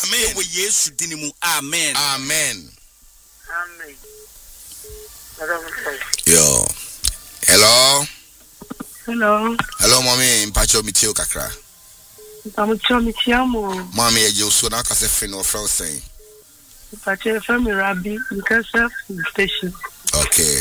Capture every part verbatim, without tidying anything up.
Amen. We Yesu dinimu. Amen. Amen. Amen. Yo. Hello. Hello. Hello, mommy. Mpacho mitio kakra. Mpacho mitiamo. Mommy, ye uso na kase friend or friend saying. Mpacho family Rabbi, Nkasa station. Okay.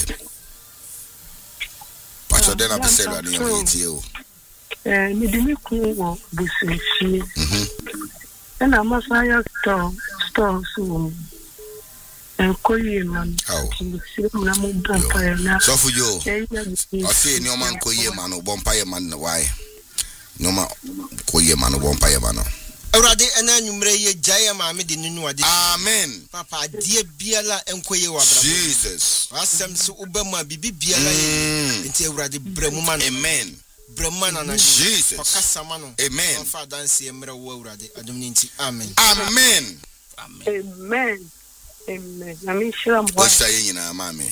Pacho den abesela ni mitio. Eh, mi dimi ku wo business. Mhm. Na masaya store store so. Enkoye man. Oh. Na mo bompa na. So for you. I say no man koye man o bompa ye man why? No man koye man o bompa ye man. Awurade ena nwumre ye gyae ma me de nunu ade. Amen. Papa die biala enkoye wa bra. Jesus. Asem so ubema bibi biala ye. Enti awurade bramu man. Amen. Bramu na na. Jesus. Okasama no. Amen. Fa dance emre wo awurade adom ni nti. Amen. Amen. Amen. Amen. Na mi shira mwa. What's that yina mami?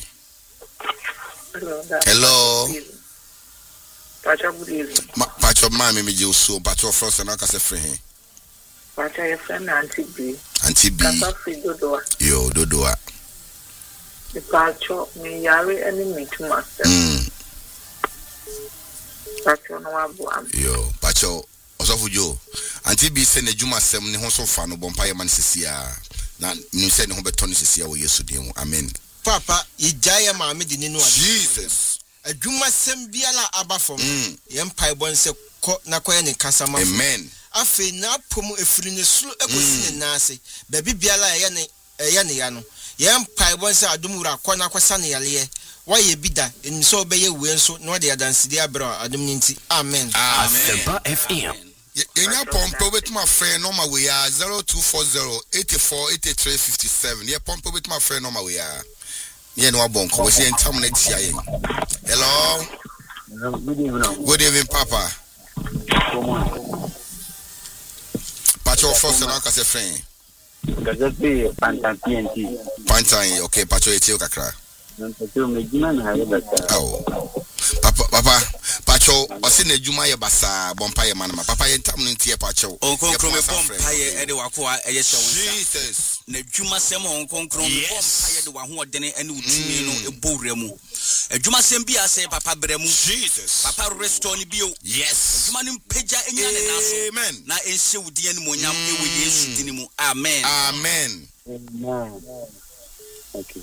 Hello. Pacha budi. Pacha mami me je uso pacha frost na ka se frɛ he. Pacha ye friend Auntie B. Auntie B. Kasa fi dodoa. Yo dodoa. The pacha me yare any me to master. Mm. Pacha no abu am. Yo pacha osofo jo. Auntie B se na djuma sem ne ho so fa no bompa ye man sisia. Na ni se ne ho beto no sisia wo Yesu din. Amen. Papa ye gyae ma me de nunu ade. Jesus. Adwuma sem biala aba fom. Mm. Ye mpai bon se ko na koye ne kasa ma. Amen. Afi na pom efiri ne suru ekosi ne nase. Ba bibiala ye ne ye ne ya no. Ye mpai bon se adum wura ko na kwasa ne yale. Wa ye bida enso obeye we enso no de adansidi abra adum ni nti. Amen. Amen. F M. Yenya pompo betuma friend no ma we are zero two four zero eight four eight three five seven. Ye pompo betuma friend no ma we are. Ye no abonko we say entam na tia yen. Hello. Good evening. Good evening, Papa. Pacho first na ka se friend. Gazapi Pantan P N T. Pantan, okay, Pacho etio kakra. Pacho mejima na haye basa. Oh. Papa papa Pacho osi na djuma ye basa bompa ye manama. Papa ye ntam no ntie Pacho. Onkonkron me bompa ye ede wako a eye hye won. Jesus. Na djuma sem onkonkron me bompa ye de wa ho odene ene utumi no ebowura mu. Adwuma sem bia say papa bremu. Jesus. Papa restore ni bio. Yes. Adwuma nim pagya enya ne naso. Amen. Na enhye wudi ene monyam ewe Yesu dinimu. Amen. Amen. Amen. Okay.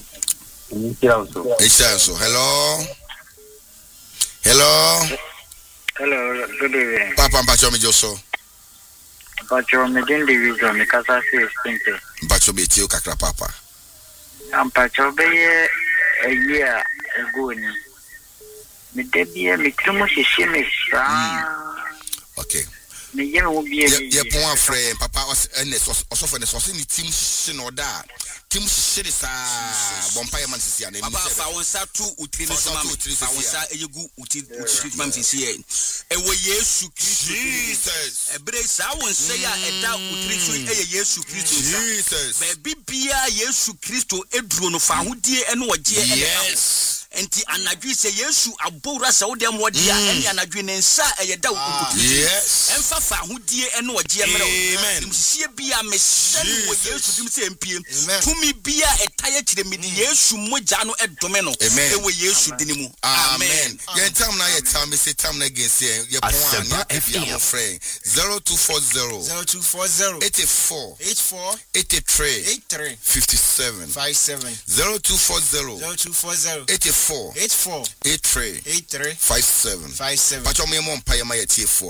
So, hello. Hello. Hello, good evening. Papa Pacho me joso. Pacho me den division me kasa se spinte. Pacho be tio kakra papa. Am Pacho be a year ago ni. Me debia me trumo se me sa. Okay. Me ye mo bia. Ye pon afre papa ns osofo ns osi ni team hye no da. Team hye sa bompa ye man sisi ana. Papa fa won sa tu utiri no sama. Fa won sa eyegu utiri utiri mam sisi e. Ewo Yesu Kristo. Jesus. Ebre sa won say a eda utiri so eye Yesu Kristo sa. Jesus. Be bibia Yesu Kristo eduro no fa hodie ene oje ene. Yes. Enti anadwi se Yesu abowra se wo dem wo dia ene anadwi ne nsa eyeda ukutiri. Yes. Emfa fa hodie ene oje emre. Amen. Msie bia me sene wo Yesu dim se empie. Tumi bia etaye kire me di Yesu moja no edome no. Ewe Yesu dinimu. Amen. Ye tam na ye tam me say tam na again say ye pon an ya friend zero two four zero zero two four zero eight four eight four eight three eight three five seven five seven zero two four zero zero two four zero eight four eight four eight three eight three five seven five seven. Pacho me mo mpa ye ma ye tie four